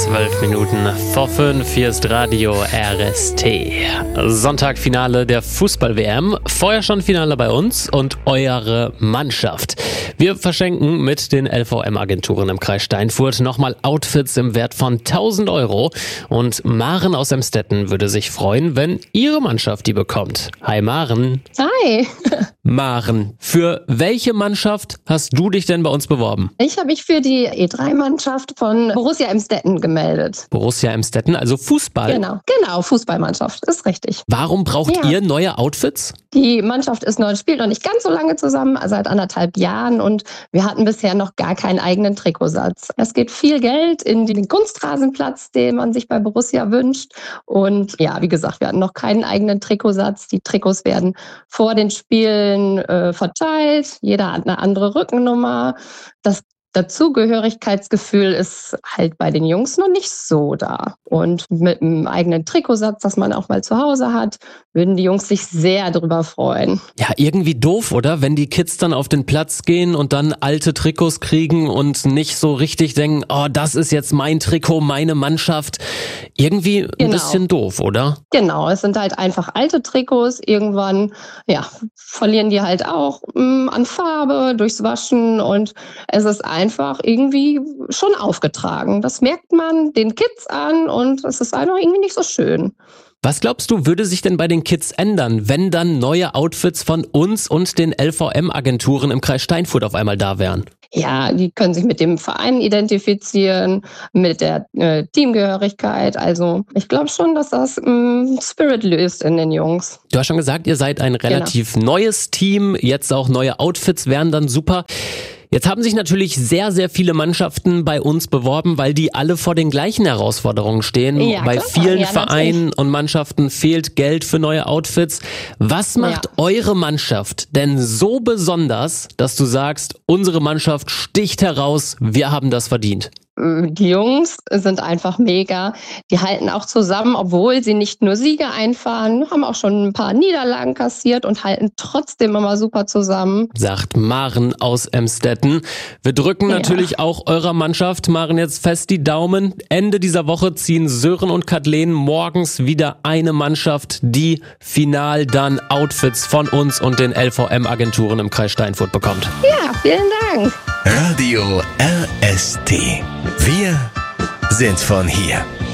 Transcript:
12 Minuten vor 5, hier ist Radio RST. Sonntag-Finale der Fußball-WM. Vorher schon Finale bei uns und eure Mannschaft. Wir verschenken mit den LVM-Agenturen im Kreis Steinfurt nochmal Outfits im Wert von 1.000 Euro. Und Maren aus Emstetten würde sich freuen, wenn ihre Mannschaft die bekommt. Hi Maren. Hi. Maren, für welche Mannschaft hast du dich denn bei uns beworben? Ich habe mich für die E3-Mannschaft von Borussia Emstetten gemeldet. Borussia Emstetten, also Fußball? Genau, Fußballmannschaft, ist richtig. Warum braucht ihr neue Outfits? Die Mannschaft spielt noch nicht ganz so lange zusammen, seit 1,5 Jahren, und wir hatten bisher noch gar keinen eigenen Trikotsatz. Es geht viel Geld in den Kunstrasenplatz, den man sich bei Borussia wünscht. Und ja, wie gesagt, wir hatten noch keinen eigenen Trikotsatz. Die Trikots werden vor den Spielen verteilt. Jeder hat eine andere Rückennummer. Das Dazugehörigkeitsgefühl ist halt bei den Jungs noch nicht so da. Und mit einem eigenen Trikotsatz, das man auch mal zu Hause hat, würden die Jungs sich sehr drüber freuen. Ja, irgendwie doof, oder? Wenn die Kids dann auf den Platz gehen und dann alte Trikots kriegen und nicht so richtig denken, oh, das ist jetzt mein Trikot, meine Mannschaft. Irgendwie ein bisschen doof, oder? Genau, es sind halt einfach alte Trikots. Irgendwann, verlieren die halt auch an Farbe durchs Waschen, und es ist einfach irgendwie schon aufgetragen. Das merkt man den Kids an, und es ist einfach irgendwie nicht so schön. Was glaubst du, würde sich denn bei den Kids ändern, wenn dann neue Outfits von uns und den LVM-Agenturen im Kreis Steinfurt auf einmal da wären? Ja, die können sich mit dem Verein identifizieren, mit der Teamgehörigkeit. Also ich glaube schon, dass das Spirit löst in den Jungs. Du hast schon gesagt, ihr seid ein relativ neues Team. Jetzt auch neue Outfits wären dann super. Jetzt haben sich natürlich sehr, sehr viele Mannschaften bei uns beworben, weil die alle vor den gleichen Herausforderungen stehen. Ja, bei klar, vielen Vereinen und Mannschaften fehlt Geld für neue Outfits. Was macht eure Mannschaft denn so besonders, dass du sagst, unsere Mannschaft sticht heraus, wir haben das verdient? Die Jungs sind einfach mega. Die halten auch zusammen, obwohl sie nicht nur Siege einfahren, haben auch schon ein paar Niederlagen kassiert und halten trotzdem immer super zusammen. Sagt Maren aus Emstetten. Wir drücken natürlich auch eurer Mannschaft, Maren, jetzt fest die Daumen. Ende dieser Woche ziehen Sören und Kathleen morgens wieder eine Mannschaft, die final dann Outfits von uns und den LVM-Agenturen im Kreis Steinfurt bekommt. Ja, vielen Dank. Radio RST. Wir sind von hier.